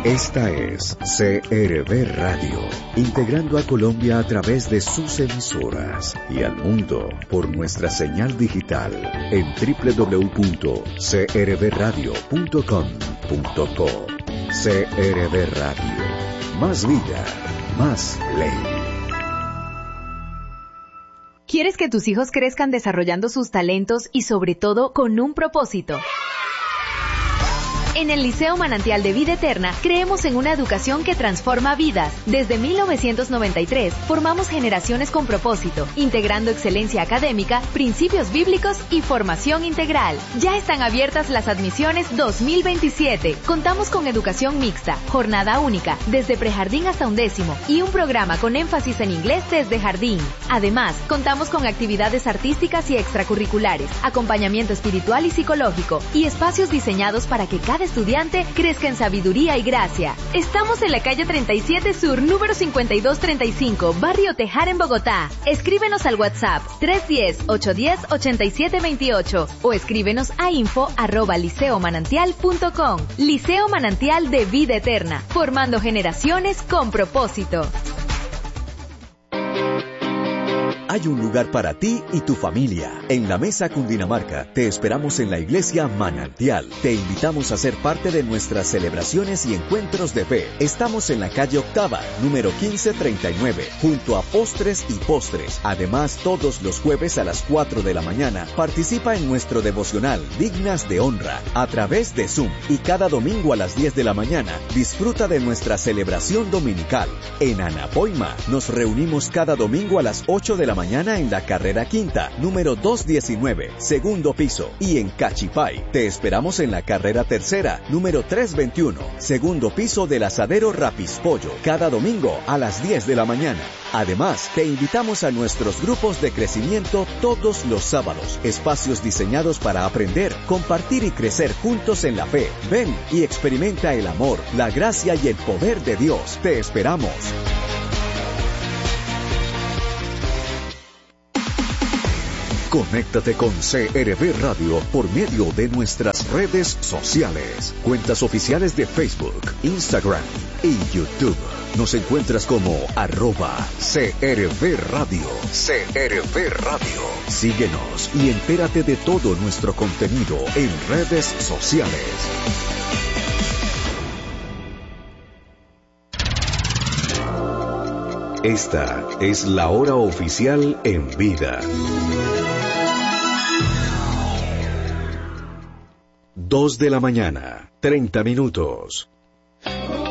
Esta es CRB Radio, integrando a Colombia a través de sus emisoras y al mundo por nuestra señal digital en www.crbradio.com.co. CRB Radio, más vida, más ley. ¿Quieres que tus hijos crezcan desarrollando sus talentos y sobre todo con un propósito? En el Liceo Manantial de Vida Eterna creemos en una educación que transforma vidas. Desde 1993 formamos generaciones con propósito, integrando excelencia académica, principios bíblicos y formación integral. Ya están abiertas las admisiones 2027. Contamos con educación mixta, jornada única, desde prejardín hasta 11º y un programa con énfasis en inglés desde jardín. Además, contamos con actividades artísticas y extracurriculares, acompañamiento espiritual y psicológico y espacios diseñados para que cada estudiante crezca en sabiduría y gracia. Estamos en la calle 37 Sur, número 5235, Barrio Tejar, en Bogotá. Escríbenos al WhatsApp 310-810-8728 o escríbenos a info@liceomanantial.com. Liceo Manantial de Vida Eterna, formando generaciones con propósito. Hay un lugar para ti y tu familia. En la Mesa Cundinamarca te esperamos en la Iglesia Manantial. Te invitamos a ser parte de nuestras celebraciones y encuentros de fe. Estamos en la calle Octava, número 1539, junto a Postres y Postres. Además, todos los jueves a las 4 de la mañana participa en nuestro devocional Dignas de Honra a través de Zoom. Y cada domingo a las 10 de la mañana disfruta de nuestra celebración dominical. En Anapoima nos reunimos cada domingo a las 8 de la mañana en la carrera quinta, número 219, segundo piso. Y en Cachipay te esperamos en la carrera tercera, número 321, segundo piso del Asadero Rapispollo, cada domingo a las 10 de la mañana. Además, te invitamos a nuestros grupos de crecimiento todos los sábados, espacios diseñados para aprender, compartir y crecer juntos en la fe. Ven y experimenta el amor, la gracia y el poder de Dios. Te esperamos. Conéctate con CRB Radio por medio de nuestras redes sociales, cuentas oficiales de Facebook, Instagram y YouTube. Nos encuentras como @CRB Radio. CRB Radio. Síguenos y entérate de todo nuestro contenido en redes sociales. Esta es la hora oficial en vida. 2 de la mañana, 30 minutos.